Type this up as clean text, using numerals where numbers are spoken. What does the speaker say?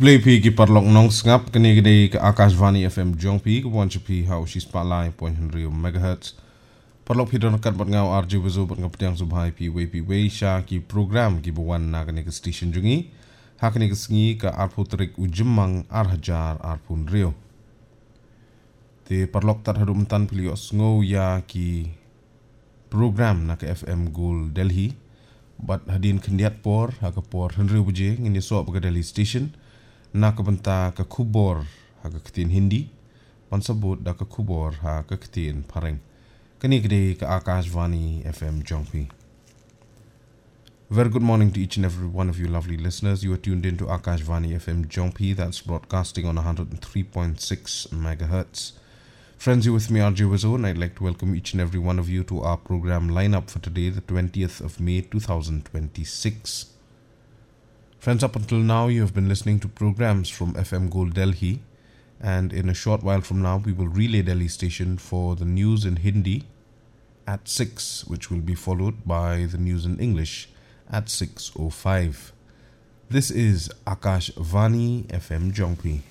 Play pi ki parlok nong ngap kini gede ke Akashvani FM Jongpi ke wancha pi hau shi spotlight point henry megahertz. Parlok pi don kat ngau RJ bezo bat ngap tiang subhai pi we sha ki program ki buwan na kini ke station jungi. Hakini ke sengi ke arputrik ujemang arhajar arpun rio. Te parlok tat hadum tan pilih osngo ya ki program na ke FM Gold Delhi. Bat hadin kendiat por haka por henry buje ngini so ke Delhi station. Na kebenta ke kubor ha ke ketin Hindi pansebut da ke kubor ha ke ketin Pareng kini gede ke Akashvani FM Jongpi. Very good morning to each and every one of you lovely listeners. You are tuned in to Akashvani FM Jongpi, that's broadcasting on 103.6 megahertz. Friends, you with me RJ Wazo, and I'd like to welcome each and every one of you to our program lineup for today, the 20th of May 2026. Friends, up until now, you have been listening to programs from FM Gold Delhi, and in a short while from now, we will relay Delhi station for the news in Hindi at 6, which will be followed by the news in English at 6:05. This is Akashvani FM Jongpi.